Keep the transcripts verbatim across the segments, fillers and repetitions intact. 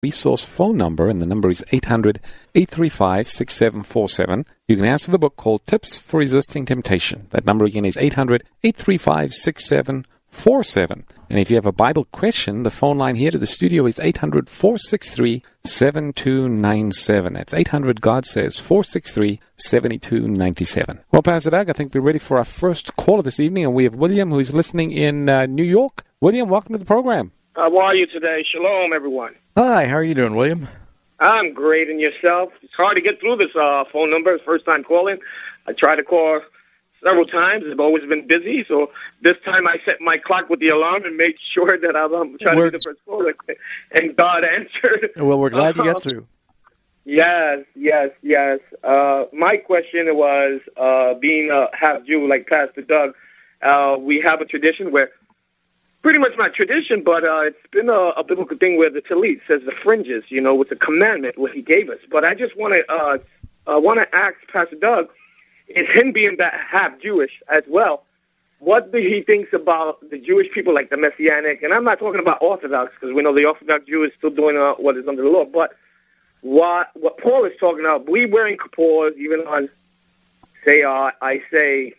resource phone number, and the number is eight hundred, eight three five, six seven four seven. You can ask for the book called Tips for Resisting Temptation. That number again is eight hundred, eight three five, six seven four seven. And if you have a Bible question, the phone line here to the studio is eight hundred, four six three, seven two nine seven. That's eight hundred, God says, four six three, seven two nine seven. Well, Pastor Doug, I think we're ready for our first caller this evening, and we have William, who's listening in uh, New York. William, welcome to the program. How are you today? Shalom, everyone. Hi, how are you doing, William? I'm great, and yourself? It's hard to get through this uh, phone number. First time calling. I tried to call several times. I've always been busy, so this time I set my clock with the alarm and made sure that I'm um, trying we're, to be the first caller, and God answered. Well, we're glad uh, you got through. Yes, yes, yes. Uh, my question was, uh, being a half Jew like Pastor Doug, uh, we have a tradition where, pretty much not tradition, but uh, it's been a, a biblical thing where the tallit says the fringes, you know, with the commandment, what he gave us. But I just want to uh, uh, want to ask Pastor Doug, is him being that half Jewish as well, what do he thinks about the Jewish people, like the Messianic? And I'm not talking about Orthodox, because we know the Orthodox Jew is still doing uh, what is under the law. But what what Paul is talking about, we wearing kippurs, even on, say, uh, I say,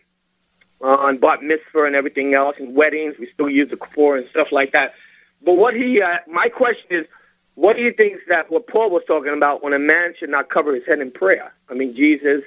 on bat mitzvah and everything else, and weddings, we still use the kippur and stuff like that. But what he, uh, my question is, what do you think that what Paul was talking about when a man should not cover his head in prayer? I mean, Jesus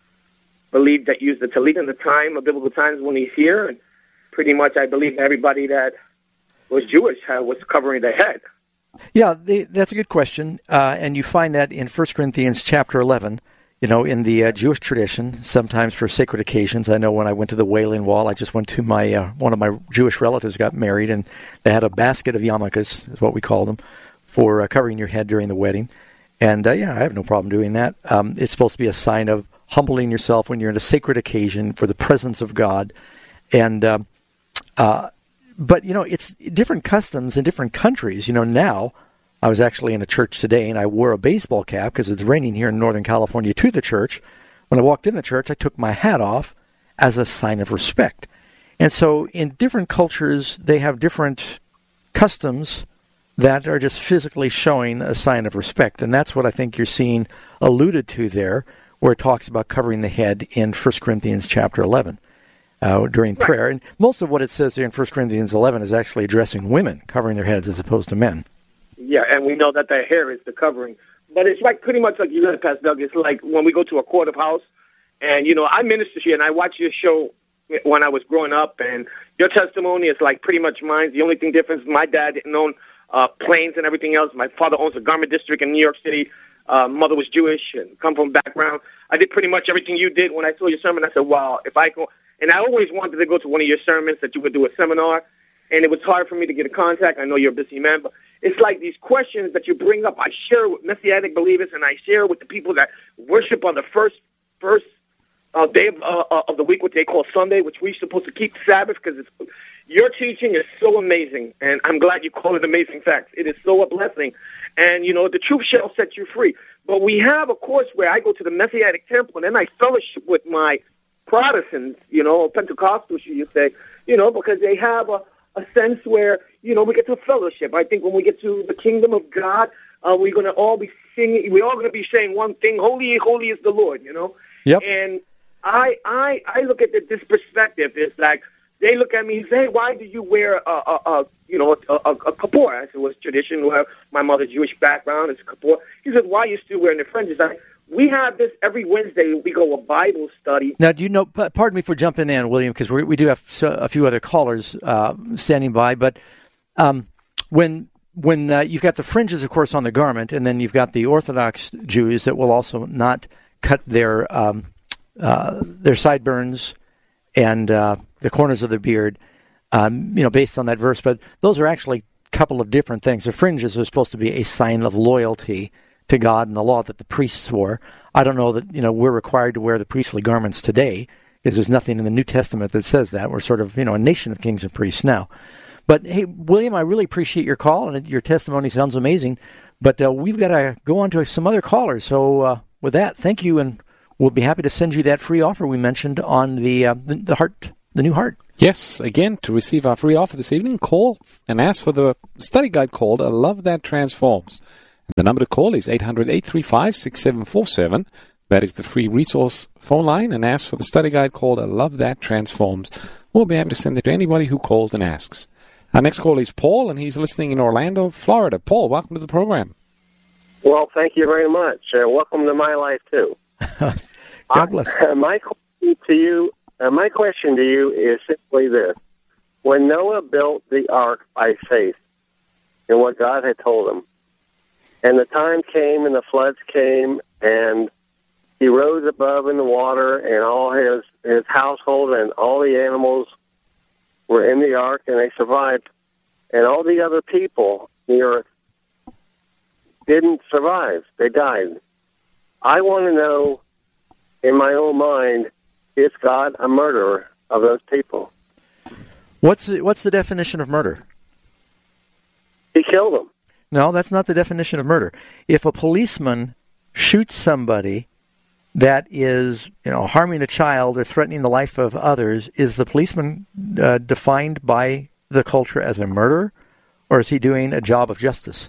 believed that used the tallit in the time of biblical times when he's here, and pretty much I believe everybody that was Jewish uh, was covering their head. Yeah, they, that's a good question, uh, and you find that in First Corinthians chapter eleven. You know, in the uh, Jewish tradition, sometimes for sacred occasions. I know when I went to the Wailing Wall, I just went to my uh, one of my Jewish relatives got married, and they had a basket of yarmulkes, is what we call them, for uh, covering your head during the wedding. And uh, yeah, I have no problem doing that. Um, it's supposed to be a sign of humbling yourself when you're in a sacred occasion for the presence of God. And um, uh, but you know, it's different customs in different countries. You know, now. I was actually in a church today, and I wore a baseball cap because it's raining here in Northern California to the church. When I walked in the church, I took my hat off as a sign of respect. And so in different cultures, they have different customs that are just physically showing a sign of respect. And that's what I think you're seeing alluded to there, where it talks about covering the head in First Corinthians chapter eleven uh, during prayer. And most of what it says there in First Corinthians eleven is actually addressing women covering their heads as opposed to men. Yeah, and we know that their hair is the covering. But it's like pretty much like you said, Pastor Doug. It's like when we go to a court of house, and, you know, I minister here, and I watch your show when I was growing up, and your testimony is like pretty much mine. The only thing difference, my dad didn't own uh, planes and everything else. My father owns a garment district in New York City. Uh, mother was Jewish and come from a background. I did pretty much everything you did. When I saw your sermon, I said, wow, if I go. And I always wanted to go to one of your sermons that you would do a seminar, and it was hard for me to get a contact. I know you're a busy man, but it's like these questions that you bring up, I share with Messianic believers, and I share with the people that worship on the first first uh, day of, uh, of the week, what they call Sunday, which we're supposed to keep Sabbath, because your teaching is so amazing, and I'm glad you call it Amazing Facts. It is so a blessing. And, you know, the truth shall set you free. But we have a course where I go to the Messianic temple, and then I fellowship with my Protestants, you know, Pentecostals, you say, you know, because they have a a sense where, you know, we get to fellowship. I think when we get to the kingdom of God, uh, we're going to all be singing, we're all going to be saying one thing, holy, holy is the Lord, you know? Yep. And I I, I look at it, this perspective. It's like, they look at me and say, hey, why do you wear a, a, a you know, a, a, a kippur? I said, well, it's tradition. Where my mother's Jewish background, it's kippur. He said, why are you still wearing the fringes? I We have this every Wednesday. We go a Bible study. Now, do you know, pardon me for jumping in, William, because we, we do have a few other callers uh, standing by, but um, when when uh, you've got the fringes, of course, on the garment, and then you've got the Orthodox Jews that will also not cut their um, uh, their sideburns and uh, the corners of their beard, um, you know, based on that verse. But those are actually a couple of different things. The fringes are supposed to be a sign of loyalty to God and the law that the priests wore. I don't know that, you know, we're required to wear the priestly garments today, because there's nothing in the New Testament that says that. We're sort of, you know, a nation of kings and priests now. But, hey, William, I really appreciate your call, and your testimony sounds amazing. But uh, we've got to go on to some other callers. So uh, with that, thank you, and we'll be happy to send you that free offer we mentioned on the uh, the, the heart, the new heart. Yes, again, to receive our free offer this evening, call and ask for the study guide called I Love That Transforms. The number to call is eight hundred, eight three five, six seven four seven. That is the free resource phone line, and ask for the study guide called A Love That Transforms. We'll be able to send it to anybody who calls and asks. Our next call is Paul, and he's listening in Orlando, Florida. Paul, welcome to the program. Well, thank you very much. Uh, welcome to my life, too. God bless. Uh, my question to you, uh, my question to you is simply this. When Noah built the ark by faith in what God had told him, and the time came and the floods came, and he rose above in the water, and all his, his household and all the animals were in the ark, and they survived. And all the other people on the earth didn't survive. They died. I want to know, in my own mind, is God a murderer of those people? What's the, what's the definition of murder? He killed them. No, that's not the definition of murder. If a policeman shoots somebody that is, you know, harming a child or threatening the life of others, is the policeman uh, defined by the culture as a murderer, or is he doing a job of justice?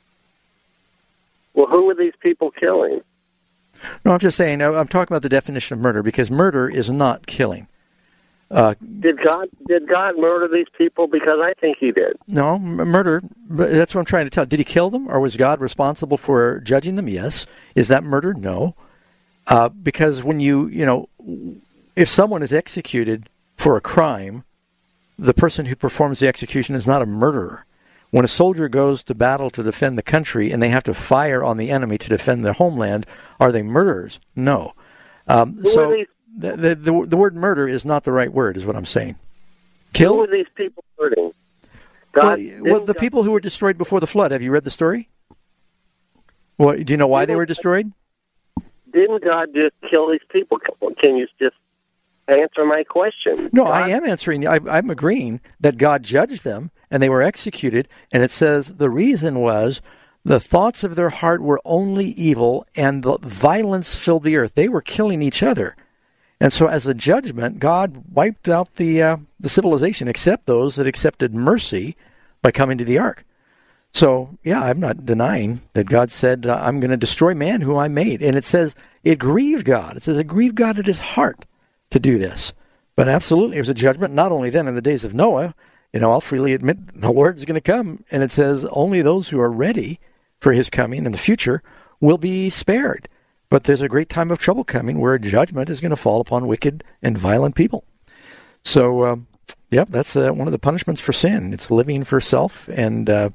Well, who were these people killing? No, I'm just saying, I'm talking about the definition of murder, because murder is not killing. Uh, did God did God murder these people? Because I think he did. No, m- murder, that's what I'm trying to tell. Did he kill them, or was God responsible for judging them? Yes. Is that murder? No. Uh, because when you, you know, if someone is executed for a crime, the person who performs the execution is not a murderer. When a soldier goes to battle to defend the country and they have to fire on the enemy to defend their homeland, are they murderers? No. Um, Who so are these? The, the, the, the word murder is not the right word, is what I'm saying. Kill? Who are these people hurting? God, well, well, the God... people who were destroyed before the flood, have you read the story? Well, do you know why didn't, they were destroyed? Didn't God just kill these people? Can you just answer my question? No, God... I am answering. I, I'm agreeing that God judged them and they were executed, and it says the reason was the thoughts of their heart were only evil and the violence filled the earth. They were killing each other. And so as a judgment, God wiped out the uh, the civilization, except those that accepted mercy by coming to the ark. So, yeah, I'm not denying that God said, uh, I'm going to destroy man who I made. And it says it grieved God. It says it grieved God at his heart to do this. But absolutely, it was a judgment, not only then in the days of Noah. You know, I'll freely admit the Lord's going to come. And it says only those who are ready for his coming in the future will be spared. But there's a great time of trouble coming where judgment is going to fall upon wicked and violent people. So, um, yep, that's uh, one of the punishments for sin. It's living for self and uh,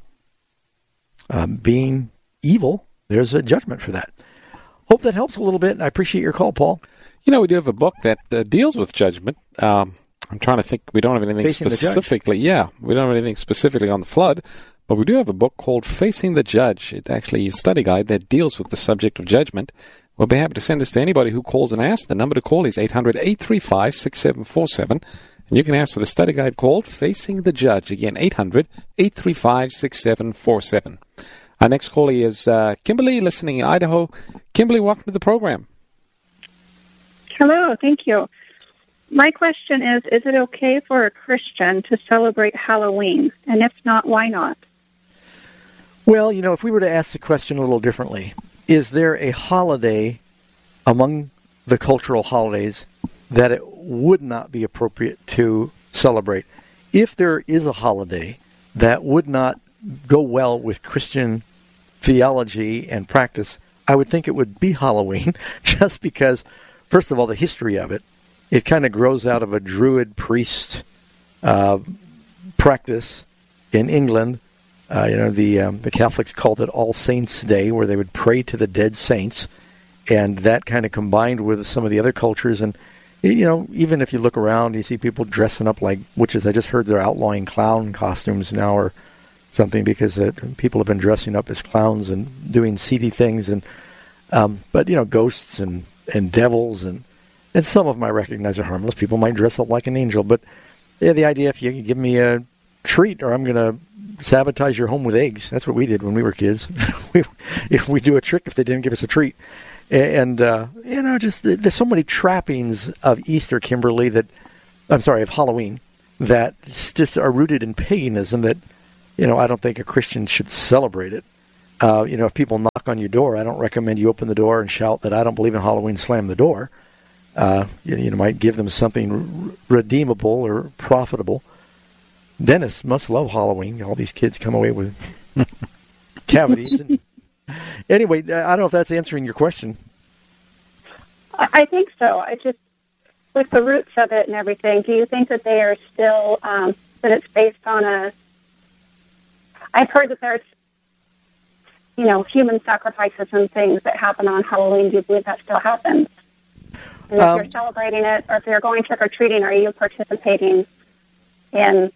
uh, being evil. There's a judgment for that. Hope that helps a little bit. I appreciate your call, Paul. You know, we do have a book that uh, deals with judgment. Um, I'm trying to think. We don't have anything Facing specifically. Yeah, we don't have anything specifically on the flood. But we do have a book called Facing the Judge. It's actually a study guide that deals with the subject of judgment. We'll be happy to send this to anybody who calls and asks. The number to call is eight hundred, eight three five, six seven four seven. And you can ask for the study guide called Facing the Judge. Again, eight hundred, eight three five, six seven four seven. Our next caller is uh, Kimberly, listening in Idaho. Kimberly, welcome to the program. Hello, thank you. My question is, is it okay for a Christian to celebrate Halloween? And if not, why not? Well, you know, if we were to ask the question a little differently, is there a holiday among the cultural holidays that it would not be appropriate to celebrate? If there is a holiday that would not go well with Christian theology and practice, I would think it would be Halloween, just because, first of all, the history of it, it kind of grows out of a Druid priest uh, practice in England. Uh, you know, the um, the Catholics called it All Saints' Day, where they would pray to the dead saints, and that kind of combined with some of the other cultures. And, you know, even if you look around, you see people dressing up like witches. I just heard they're outlawing clown costumes now or something, because uh, people have been dressing up as clowns and doing seedy things. And um, but, you know, ghosts and, and devils, and, and some of them I recognize are harmless. People might dress up like an angel. But, yeah, the idea, if you give me a treat or I'm going to sabotage your home with eggs. That's what we did when we were kids. we, if we do a trick if they didn't give us a treat. And, uh, you know, just there's so many trappings of Easter, Kimberly, that, I'm sorry, of Halloween, that just are rooted in paganism that, you know, I don't think a Christian should celebrate it. Uh, you know, if people knock on your door, I don't recommend you open the door and shout that I don't believe in Halloween, slam the door. Uh, you, you might give them something redeemable or profitable. Dentists must love Halloween. All these kids come away with cavities. And anyway, I don't know if that's answering your question. I think so. I just, with the roots of it and everything, do you think that they are still, um, that it's based on a, I've heard that there's, you know, human sacrifices and things that happen on Halloween. Do you believe that still happens? And if um, you're celebrating it, or if you're going trick-or-treating, are you participating in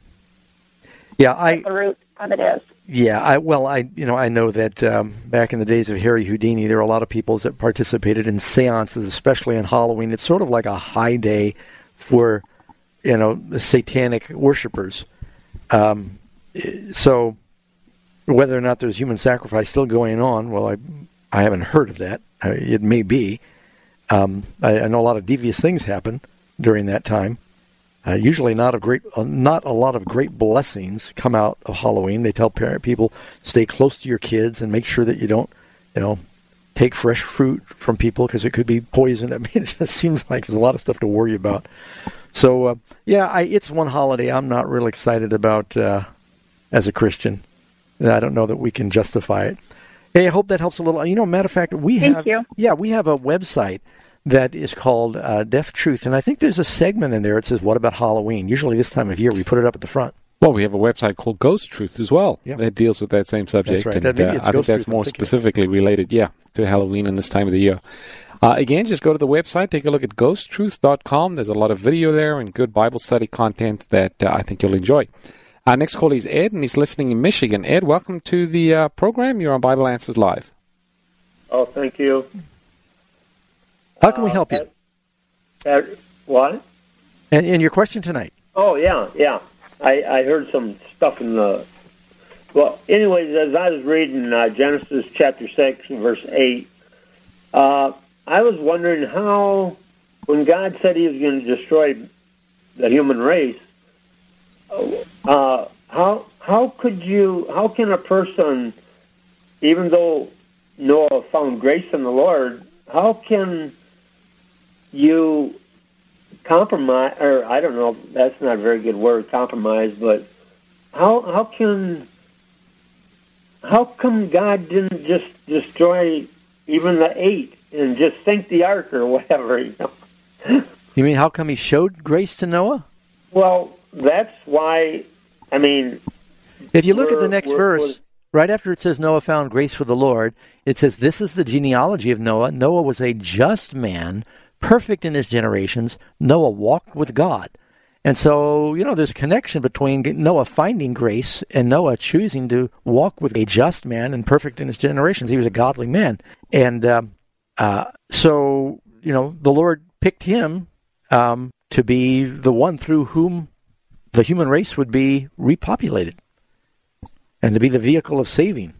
yeah, I, what the root of it is? Yeah, I well, I you know I know that um, back in the days of Harry Houdini, there were a lot of people that participated in seances, especially on Halloween. It's sort of like a high day for, you know, satanic worshipers. Um, so whether or not there's human sacrifice still going on, well, I I haven't heard of that. It may be. Um, I, I know a lot of devious things happen during that time. Uh, usually not a great, uh, not a lot of great blessings come out of Halloween. They tell parent people, stay close to your kids and make sure that you don't, you know, take fresh fruit from people because it could be poison. I mean, it just seems like there's a lot of stuff to worry about. So, uh, yeah, I, it's one holiday I'm not real excited about uh, as a Christian. I don't know that we can justify it. Hey, I hope that helps a little. You know, matter of fact, we Thank have, you. yeah, we have a website that is called uh, Deaf Truth. And I think there's a segment in there that says, what about Halloween? Usually this time of year, we put it up at the front. Well, we have a website called Ghost Truth as well Yep. that deals with that same subject. That's right. And That, uh, I think that's more specifically related, yeah, to Halloween and this time of the year. Uh, again, just go to the website, take a look at ghost truth dot com. There's a lot of video there and good Bible study content that uh, I think you'll enjoy. Our next call is Ed, and he's listening in Michigan. Ed, welcome to the uh, program. You're on Bible Answers Live. Oh, thank you. How can we help you? Uh, uh, what? And, and your question tonight? Oh, yeah, yeah. I, I heard some stuff in the... Well, anyways, as I was reading uh, Genesis chapter six, verse eight, uh, I was wondering how, when God said he was going to destroy the human race, uh, how how could you, how can a person, even though Noah found grace in the Lord, how can you compromise, or I don't know, that's not a very good word, compromise, but how how can, how come God didn't just destroy even the eight and just sink the ark or whatever? You know? You mean how come he showed grace to Noah? Well, that's why, I mean... If you look at the next verse, right after it says Noah found grace for the Lord, it says, this is the genealogy of Noah. Noah was a just man, perfect in his generations. Noah walked with God. And so, you know, there's a connection between Noah finding grace and Noah choosing to walk with a just man and perfect in his generations. He was a godly man. And um, uh, so, you know, the Lord picked him um, to be the one through whom the human race would be repopulated and to be the vehicle of saving.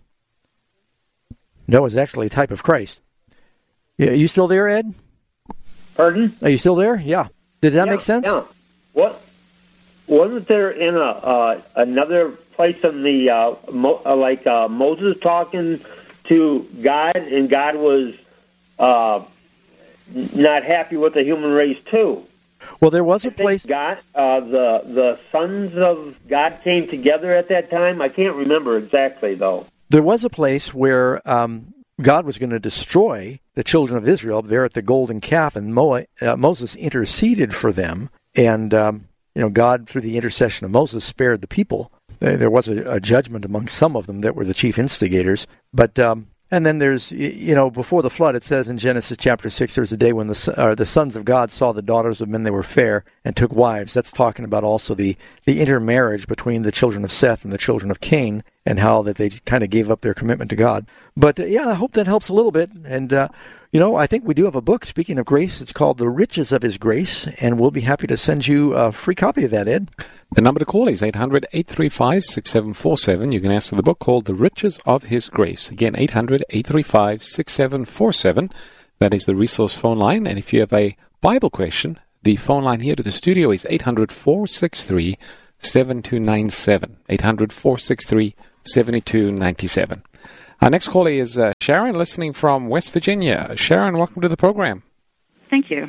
Noah's actually a type of Christ. Are you still there, Ed? Pardon? Are you still there? Yeah. Did that yeah, make sense? Yeah. What? Wasn't there in a uh, another place in the uh, Mo, uh, like uh, Moses talking to God, and God was uh, not happy with the human race too? Well, there was a I think place. God, uh, the the sons of God came together at that time. I can't remember exactly though. There was a place where um, God was going to destroy the children of Israel there at the golden calf, and Mo- uh, Moses interceded for them, and um, you know, God, through the intercession of Moses, spared the people. There, there was a, a judgment among some of them that were the chief instigators, but. Um, And then there's, you know, before the flood, it says in Genesis chapter six, there was a day when the uh, the sons of God saw the daughters of men they were fair and took wives. That's talking about also the, the intermarriage between the children of Seth and the children of Cain and how that they kind of gave up their commitment to God. But, uh, yeah, I hope that helps a little bit. And, uh, you know, I think we do have a book, speaking of grace. It's called The Riches of His Grace, and we'll be happy to send you a free copy of that, Ed. The number to call is eight hundred, eight three five, six seven four seven. You can ask for the book called The Riches of His Grace. Again, eight hundred, eight three five, six seven four seven. That is the resource phone line. And if you have a Bible question, the phone line here to the studio is eight hundred, four six three, seven two nine seven. eight hundred, four six three, seven two nine seven. Our next caller is uh, Sharon, listening from West Virginia. Sharon, welcome to the program. Thank you.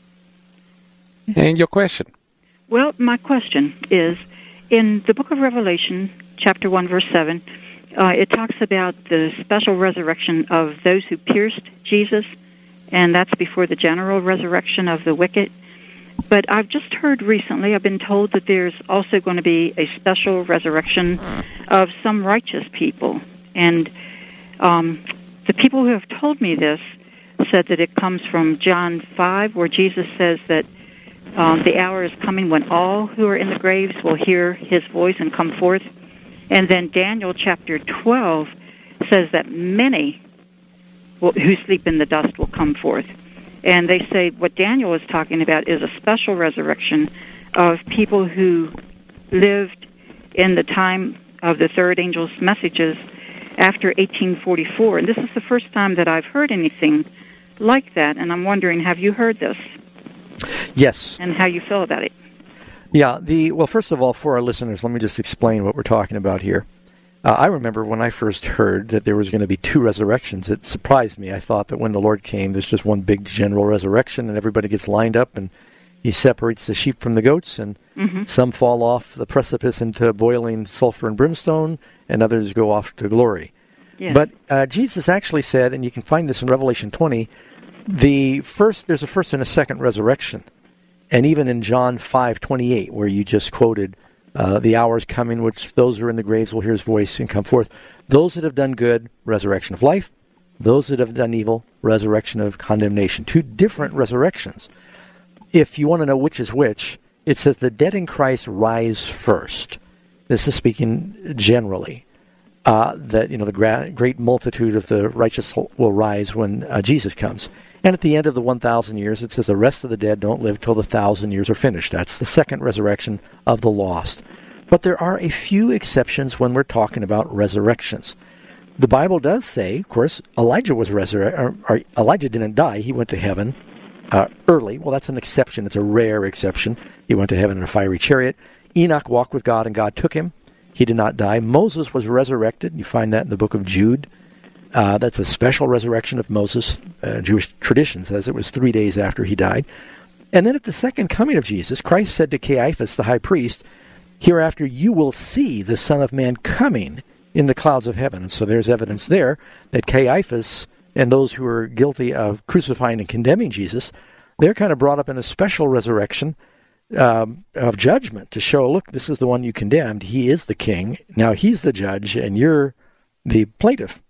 And your question? Well, my question is, in the book of Revelation, chapter one, verse seven, uh, it talks about the special resurrection of those who pierced Jesus, and that's before the general resurrection of the wicked. But I've just heard recently, I've been told that there's also going to be a special resurrection of some righteous people. And um, the people who have told me this said that it comes from John five, where Jesus says that um, the hour is coming when all who are in the graves will hear his voice and come forth. And then Daniel chapter twelve says that many will, who sleep in the dust will come forth. And they say what Daniel is talking about is a special resurrection of people who lived in the time of the third angel's messages after eighteen forty-four. And this is the first time that I've heard anything like that. And I'm wondering, have you heard this? Yes. And how you feel about it? Yeah. The well, first of all, for our listeners, let me just explain what we're talking about here. Uh, I remember when I first heard that there was going to be two resurrections, it surprised me. I thought that when the Lord came, there's just one big general resurrection, and everybody gets lined up, and he separates the sheep from the goats, and mm-hmm. some fall off the precipice into boiling sulfur and brimstone, and others go off to glory. Yeah. But uh, Jesus actually said, and you can find this in Revelation twenty, the first there's a first and a second resurrection. And even in John five twenty-eight, where you just quoted, Uh, the hour is coming which those who are in the graves will hear his voice and come forth. Those that have done good, resurrection of life. Those that have done evil, resurrection of condemnation. Two different resurrections. If you want to know which is which, it says the dead in Christ rise first. This is speaking generally. Uh, that, you know, the gra- great multitude of the righteous will rise when uh, Jesus comes. And at the end of the one thousand years, it says the rest of the dead don't live till the thousand years are finished. That's the second resurrection of the lost. But there are a few exceptions when we're talking about resurrections. The Bible does say, of course, Elijah was resurrected, or, or Elijah didn't die. He went to heaven uh, early. Well, that's an exception. It's a rare exception. He went to heaven in a fiery chariot. Enoch walked with God, and God took him. He did not die. Moses was resurrected. You find that in the book of Jude. Uh, that's a special resurrection of Moses. Uh, Jewish tradition says it was three days after he died. And then at the second coming of Jesus, Christ said to Caiaphas, the high priest, hereafter you will see the Son of Man coming in the clouds of heaven. And so there's evidence there that Caiaphas and those who are guilty of crucifying and condemning Jesus, they're kind of brought up in a special resurrection um, of judgment to show, look, this is the one you condemned. He is the king. Now he's the judge, and you're the plaintiff.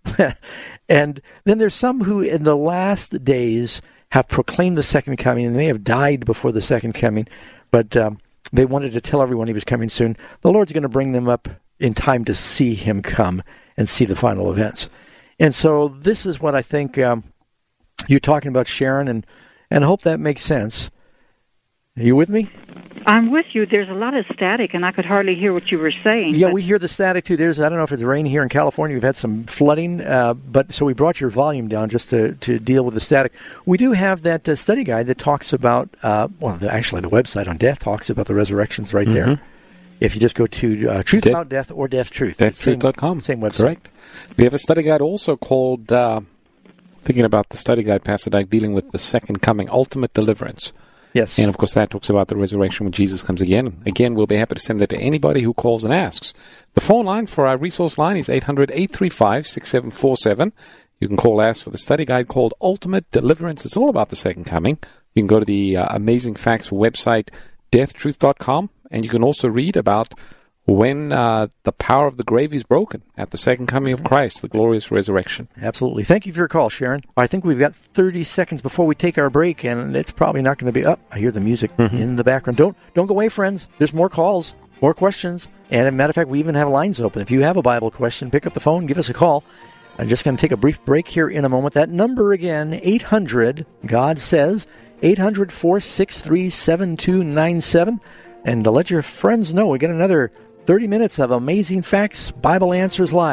And then there's some who in the last days have proclaimed the second coming, and they may have died before the second coming, but um, they wanted to tell everyone he was coming soon. The Lord's going to bring them up in time to see him come and see the final events. And so this is what I think um, you're talking about, Sharon, and, and I hope that makes sense. Are you with me? I'm with you. There's a lot of static, and I could hardly hear what you were saying. Yeah, but... we hear the static, too. There's, I don't know if it's rain here in California. We've had some flooding, uh, but so we brought your volume down just to, to deal with the static. We do have that uh, study guide that talks about, uh, well, the, actually the website on death talks about the resurrections right mm-hmm. there. If you just go to uh, Truth De- About Death or Death Truth. death truth dot com. Same, same website. Correct. We have a study guide also called, uh, thinking about the study guide, Pastor Doug, dealing with the second coming, Ultimate Deliverance. Yes. And, of course, that talks about the resurrection when Jesus comes again. Again, we'll be happy to send that to anybody who calls and asks. The phone line for our resource line is eight hundred, eight three five, six seven four seven. You can call, ask for the study guide called Ultimate Deliverance. It's all about the second coming. You can go to the uh, Amazing Facts website, death truth dot com, and you can also read about when uh, the power of the grave is broken at the second coming of Christ, the glorious resurrection. Absolutely. Thank you for your call, Sharon. I think we've got thirty seconds before we take our break, and it's probably not going to be up. Oh, I hear the music mm-hmm. in the background. Don't don't go away, friends. There's more calls, more questions, and as a matter of fact, we even have lines open. If you have a Bible question, pick up the phone, give us a call. I'm just going to take a brief break here in a moment. That number again, eight hundred, God says, eight hundred, four six three, seven two nine seven. And to let your friends know, we got another thirty minutes of Amazing Facts, Bible Answers Live.